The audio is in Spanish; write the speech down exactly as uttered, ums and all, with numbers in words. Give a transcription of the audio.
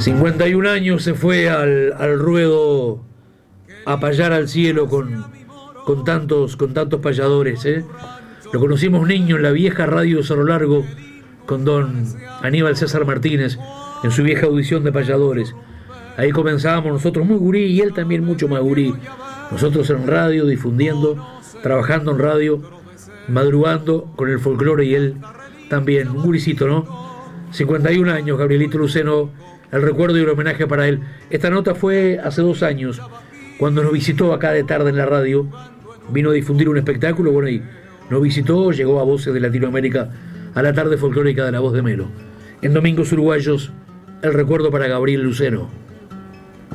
cincuenta y un años se fue al, al ruedo a payar al cielo con, con, tantos, con tantos payadores, ¿eh? Lo conocimos niño en la vieja radio Cerro Largo con don Aníbal César Martínez en su vieja audición de payadores. Ahí comenzábamos nosotros muy gurí y él también mucho más gurí. Nosotros en radio, difundiendo, trabajando en radio, madrugando con el folclore y él también, un guricito, ¿no? cincuenta y un años, Gabrielito Luceno, el recuerdo y el homenaje para él. Esta nota fue hace dos años, cuando nos visitó acá de tarde en la radio, vino a difundir un espectáculo, bueno, y nos visitó, llegó a Voces de Latinoamérica, a la tarde folclórica de La Voz de Melo. En Domingos Uruguayos, el recuerdo para Gabriel Luceno.